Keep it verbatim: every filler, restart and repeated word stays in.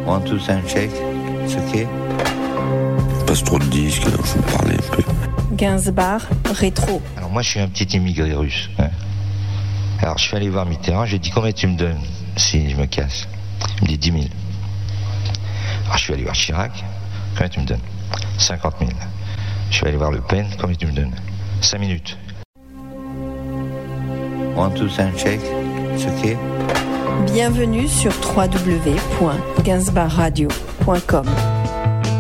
One, two, sound check. C'est ok. Passe trop de disques, alors je vous parlais un peu. Gainsbourg, rétro. Alors moi je suis un petit immigré russe. Hein. Alors je suis allé voir Mitterrand, j'ai dit combien tu me donnes si je me casse. Il me dit dix mille. Alors je suis allé voir Chirac, combien tu me donnes? cinquante mille. Je suis allé voir Le Pen, combien tu me donnes? cinq minutes. One, two, sound check. C'est ok. Bienvenue sur w w w point gainsbourg radio point com.